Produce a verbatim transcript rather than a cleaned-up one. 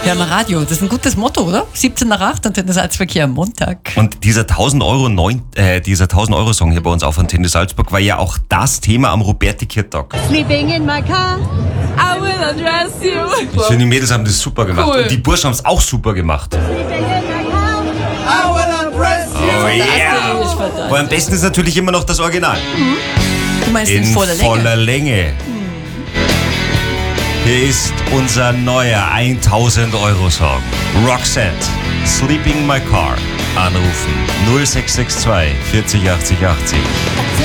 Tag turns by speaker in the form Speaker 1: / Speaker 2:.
Speaker 1: hören wir Radio. Das ist ein gutes Motto, oder? siebzehn nach acht, Antenne Salzverkehr am Montag.
Speaker 2: Und dieser tausend Euro neun, äh, dieser tausend Euro Song hier bei uns auf Antenne Salzburg war ja auch das Thema am Ruperti-Kirtag.
Speaker 3: Sleeping in my car, I will undress you.
Speaker 2: Ich finde, die Mädels haben das super gemacht.
Speaker 1: Cool.
Speaker 2: Und die Burschen haben es auch super gemacht.
Speaker 3: Sleeping in my car, I will undress you.
Speaker 2: Oh yeah!
Speaker 1: Fantastisch, fantastisch.
Speaker 2: Aber am besten ist natürlich immer noch das Original.
Speaker 1: Du meinst in,
Speaker 2: In
Speaker 1: voller Länge?
Speaker 2: voller Länge. Hier ist unser neuer tausend Euro Song. Roxette, Sleeping in My Car. Anrufen null sechs sechs zwei vierzig achtzig achtzig.